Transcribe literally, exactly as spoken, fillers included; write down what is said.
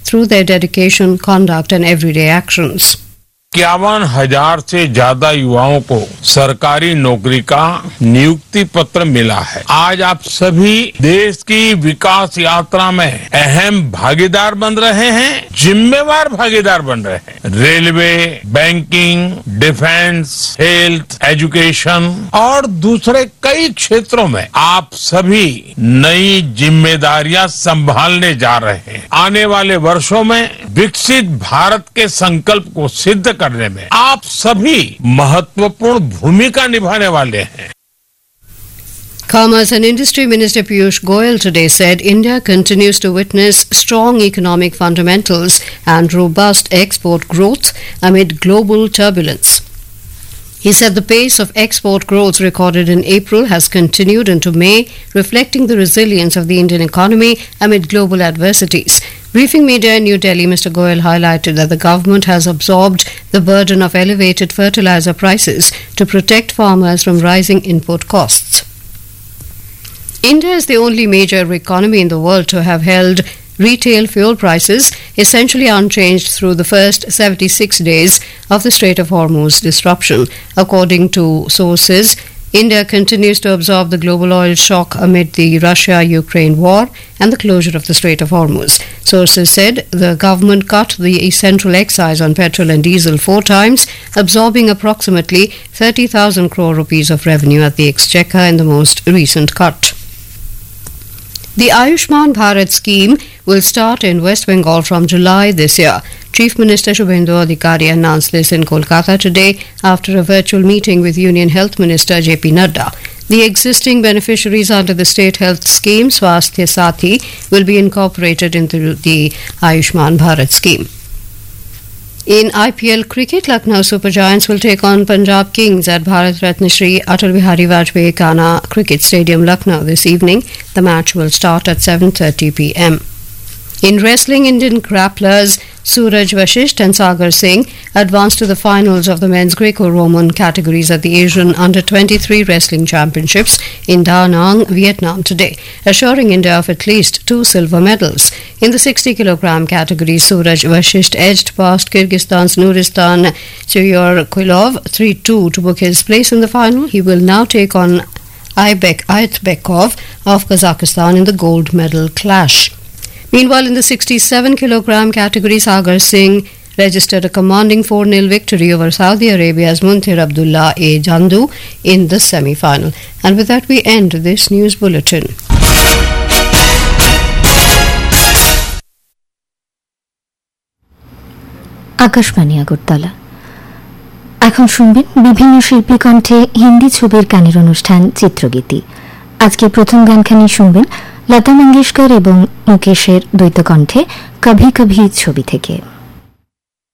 through their dedication, conduct and everyday actions. इक्यावन हजार से ज्यादा युवाओं को सरकारी नौकरी का नियुक्ति पत्र मिला है। आज आप सभी देश की विकास यात्रा में अहम भागीदार बन रहे हैं, जिम्मेवार भागीदार बन रहे हैं। Railway, banking, defence, health, education और दूसरे कई क्षेत्रों में आप सभी नई जिम्मेदारियां संभालने जा रहे हैं। आने वाले वर्षों में विकसित भारत के संकल्प को सिद्ध करने में आप सभी महत्वपूर्ण भूमिका निभाने वाले हैं। Commerce and Industry Minister Piyush Goyal today said India continues to witness strong economic fundamentals and robust export growth amid global turbulence. He said the pace of export growth recorded in April has continued into May, reflecting the resilience of the Indian economy amid global adversities. Briefing media in New Delhi, Mister Goyal highlighted that the government has absorbed the burden of elevated fertilizer prices to protect farmers from rising input costs. India is the only major economy in the world to have held retail fuel prices essentially unchanged through the first seventy-six days of the Strait of Hormuz disruption. According to sources, India continues to absorb the global oil shock amid the Russia-Ukraine war and the closure of the Strait of Hormuz. Sources said the government cut the central excise on petrol and diesel four times, absorbing approximately thirty thousand crore rupees of revenue at the exchequer in the most recent cut. The Ayushman Bharat scheme will start in West Bengal from July this year. Chief Minister Shubhendu Adhikari announced this in Kolkata today after a virtual meeting with Union Health Minister J P Nadda. The existing beneficiaries under the state health scheme, Swasthya Sathi, will be incorporated into the Ayushman Bharat scheme. In I P L cricket, Lucknow Super Giants will take on Punjab Kings at Bharat Ratna Shri Atal Bihari Vajpayee Khana Cricket Stadium, Lucknow this evening. The match will start at seven thirty p m. In wrestling, Indian grapplers Suraj Vashisht and Sagar Singh advanced to the finals of the men's Greco-Roman categories at the Asian Under twenty-three Wrestling Championships in Da Nang, Vietnam today, assuring India of at least two silver medals. In the sixty kilogram category, Suraj Vashisht edged past Kyrgyzstan's Nuristan Chyorkulov three two to book his place in the final. He will now take on Aybek Aytbekov of Kazakhstan in the gold medal clash. Meanwhile, in the sixty-seven kilogram category, Sagar Singh registered a commanding four nil victory over Saudi Arabia's Munthir Abdullah A. Jandu in the semi-final. And with that, we end this news bulletin. Akashvani Agartala. এখন শুনবেন বিভিন্ন শিল্পী কণ্ঠে হিন্দি ছবির গানের অনুষ্ঠান চিত্রগীতি। আজকে প্রথম গানখানি শুনবেন লতা মঙ্গেশকর এবং মুকেশের দ্বৈত কণ্ঠে কভি কভি ছবি থেকে।